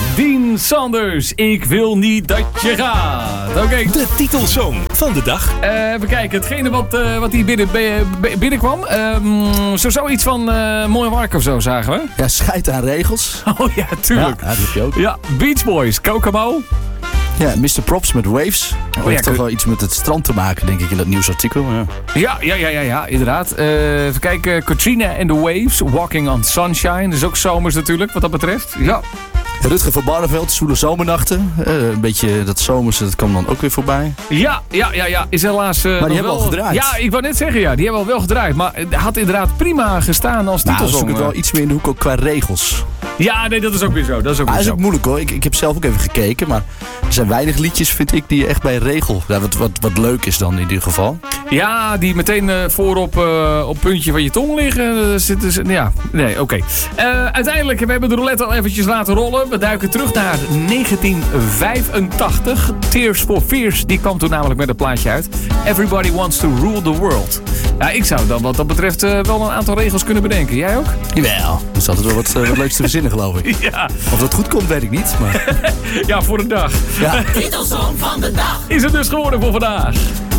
Dean Sanders, ik wil niet dat je gaat. Oké. De titelsong van de dag. Even kijken, hetgene wat hier binnenkwam. Zoiets van Mooi Mark of zo, zagen we. Ja, scheid aan regels. Oh ja, tuurlijk. Ja, dat heb je ook. Ja, Beach Boys, Kokomo. Ja, Mr. Props met Waves. Dat heeft toch wel iets met het strand te maken, denk ik, in dat nieuwsartikel. Ja, inderdaad. Even kijken, Katrina and the Waves, Walking on Sunshine. Dat is ook zomers natuurlijk, wat dat betreft. Ja. Rutger van Barneveld, Zwoele Zomernachten. Een beetje dat zomerse, dat kwam dan ook weer voorbij. Ja. Is helaas... maar die hebben al gedraaid. Ja, ik wou net zeggen, ja. Die hebben al wel gedraaid. Maar het had inderdaad prima gestaan als titelsong. Nou, zoek het wel iets meer in de hoek ook qua regels. Ja, nee, dat is ook weer zo. Dat is ook moeilijk hoor. Ik heb zelf ook even gekeken. Maar er zijn weinig liedjes, vind ik, die echt bij regel... Ja, wat leuk is dan in ieder geval. Ja, die meteen voorop op het puntje van je tong liggen. Oké. Uiteindelijk, we hebben de roulette al eventjes laten rollen. We duiken terug naar 1985. Tears for Fears, die kwam toen namelijk met een plaatje uit. Everybody Wants to Rule the World. Ja, ik zou dan wat dat betreft wel een aantal regels kunnen bedenken. Jij ook? Jawel. Er is altijd wel wat leuks te verzinnen, geloof ik. Ja. Of dat goed komt, weet ik niet. Maar... ja, voor de dag. Ja. Titelsong van de dag. Is het dus geworden voor vandaag.